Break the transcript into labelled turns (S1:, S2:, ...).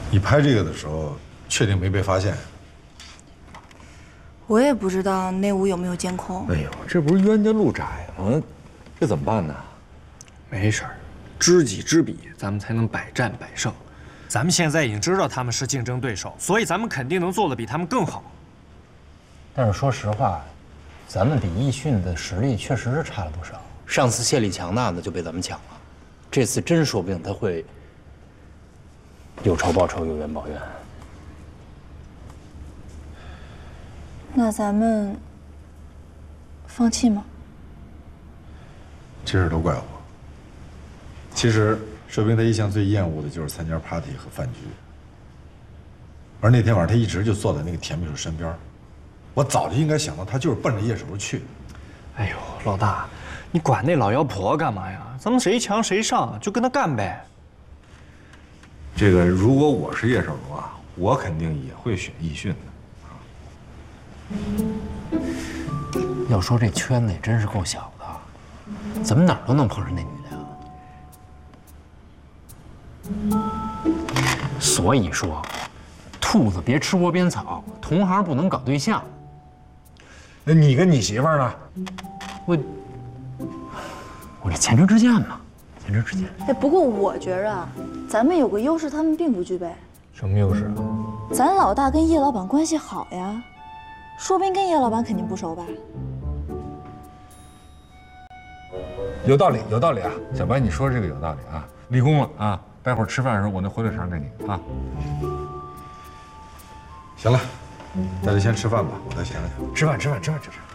S1: 你拍这个的时候，确定没被发现？
S2: 我也不知道那屋有没有监控。
S3: 哎呦，这不是冤家路窄吗？这怎么办呢？
S4: 没事儿，知己知彼，咱们才能百战百胜。咱们现在已经知道他们是竞争对手，所以咱们肯定能做得比他们更好。
S5: 但是说实话，咱们比易迅的实力确实是差了不少。上次谢立强的案子就被咱们抢了，这次真说不定他会有仇报仇，有冤报冤。
S2: 那咱们放弃吗？
S1: 这事都怪我。其实射兵他一向最厌恶的就是参加 party 和饭局，而那天晚上他一直就坐在那个田秘书身边，我早就应该想到他就是奔着叶守如去。
S4: 哎呦，老大，你管那老妖婆干嘛呀？咱们谁强谁上，就跟他干呗。
S3: 这个如果我是叶守如啊，我肯定也会选易迅的。
S5: 要说这圈子也真是够小的，怎么哪儿都能碰上那女的呀？所以说，兔子别吃窝边草，同行不能搞对象。
S3: 那你跟你媳妇儿呢？
S5: 我这前车之鉴嘛，前车之鉴。
S2: 哎，不过我觉着啊，咱们有个优势，他们并不具备。
S4: 什么优势啊？
S2: 咱老大跟叶老板关系好呀，说斌跟叶老板肯定不熟吧？
S3: 有道理，有道理啊！小白，你说这个有道理啊！立功了啊！待会儿吃饭的时候，我那火腿肠给你啊。
S1: 行了，大家先吃饭吧，我再想想。
S3: 吃饭。